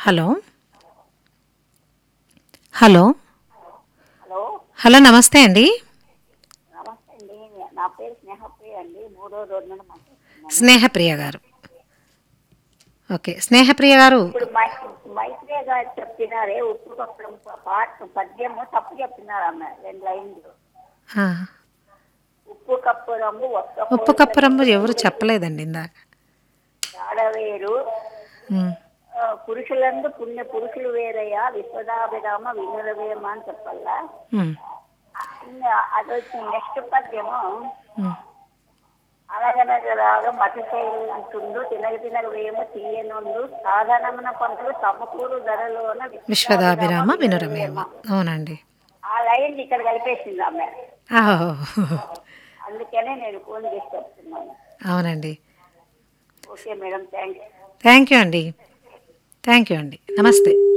Hello. Hello. Hello. Hello. నమస్తే అండి. నమస్తే అండి. నా పేరు స్నేహప్రియ అండి. 3వ రోడ్ నుండి మాట్లాడుతున్నాను. స్నేహప్రియ గారు. ఓకే. స్నేహప్రియ గారు. ఇప్పుడు మైత్రేయ గారు చెప్పినారే ఉప్పు కప్పడం పద్యము తప్పు చెప్పినారు ఆమె 2 లైన్లు. ఆ, ఉప్పు కప్పు రంగు ఒక్క ఉప్పు పోలిక కప్పు రంబు రెండు ఎవరు చెప్పలేదండి ఇందాక. ఆడవేరు ఉమ్, పురుషులందు పుణ్య పురుషులు వేరయ్యా విశ్వదాభిరామ వినురవేమ అని చెప్పాలా. ఉమ్, అది వచ్చి నెక్స్ట్ పద్యము ఉమ్. అనగనగరాగా మతశైలింటుండు తినగ తినగ వేము తీయనుండు సాధారణమైన పంటలు సమకూరు ధరలోన విశ్వదాభిరామ విశ్వదాభిరామ వినురవేమ. వినురమేమ. అవునండి. ఆ లైన్ ఇక్కడ కలిపేసింది ఆమె. ఆహో. అందుకనే నేను ఫోన్ చేసి చెప్తున్నాను. అవునండి. Okay madam, thanks. Thank you అండి. థ్యాంక్ యూ అండి. నమస్తే.